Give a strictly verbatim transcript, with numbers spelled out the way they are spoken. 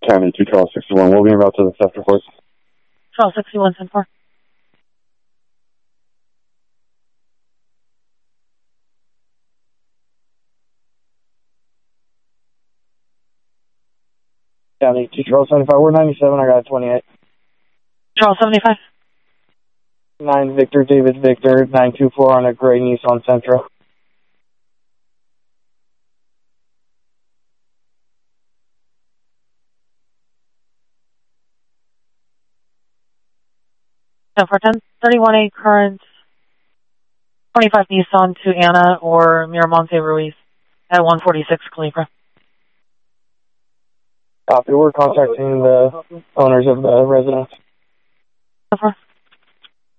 County two twelve sixty-one. We'll be about to the theft report. twelve sixty-one, ten four. County two twelve seventy-five. We're ninety-seven. I got a twenty-eight. twelve seventy-five. nine Victor, David Victor, nine two four on a gray Nissan Sentra. ten four ten. thirty-one A current twenty-five Nissan to Anna or Miramonte Ruiz at one forty-six Calibra. Copy. We're contacting the owners of the residence. ten four.